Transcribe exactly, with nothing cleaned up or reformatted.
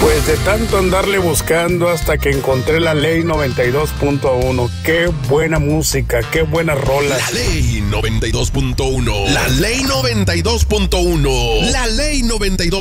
Pues de tanto andarle buscando hasta que encontré la Ley noventa y dos punto uno. Qué buena música, qué buena rola. La Ley noventa y dos punto uno. La Ley noventa y dos punto uno. La Ley noventa y dos.